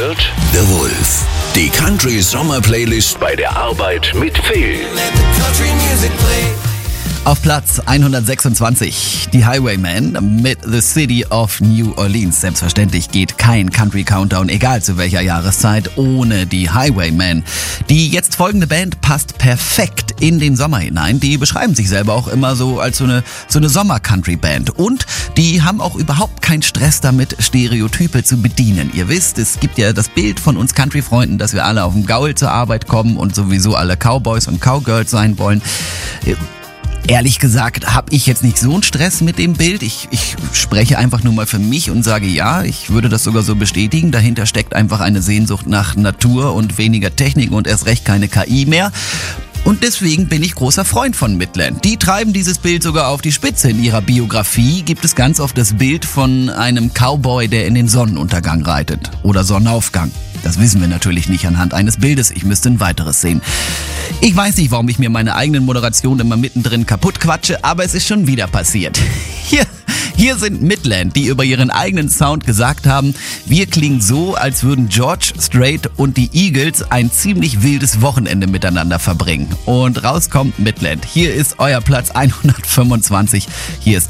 hört The Wolf, die Country Sommer Playlist bei der Arbeit mit Phil. Auf Platz 126, die Highwaymen mit The City of New Orleans. Selbstverständlich geht kein Country Countdown, egal zu welcher Jahreszeit, ohne die Highwaymen. Die jetzt folgende Band passt perfekt in den Sommer hinein. Die beschreiben sich selber auch immer so als so eine Sommer-Country-Band. Und die haben auch überhaupt keinen Stress damit, Stereotype zu bedienen. Ihr wisst, es gibt ja das Bild von uns Country-Freunden, dass wir alle auf dem Gaul zur Arbeit kommen und sowieso alle Cowboys und Cowgirls sein wollen. Ehrlich gesagt habe ich jetzt nicht so einen Stress mit dem Bild. Ich spreche einfach nur mal für mich und sage ja, ich würde das sogar so bestätigen. Dahinter steckt einfach eine Sehnsucht nach Natur und weniger Technik und erst recht keine KI mehr. Und deswegen bin ich großer Freund von Midland. Die treiben dieses Bild sogar auf die Spitze. In ihrer Biografie gibt es ganz oft das Bild von einem Cowboy, der in den Sonnenuntergang reitet. Oder Sonnenaufgang. Das wissen wir natürlich nicht anhand eines Bildes. Ich müsste ein weiteres sehen. Ich weiß nicht, warum ich mir meine eigenen Moderationen immer mittendrin kaputt quatsche, aber es ist schon wieder passiert. Hier sind Midland, die über ihren eigenen Sound gesagt haben, wir klingen so, als würden George Strait und die Eagles ein ziemlich wildes Wochenende miteinander verbringen. Und raus kommt Midland. Hier ist euer Platz 125. Hier ist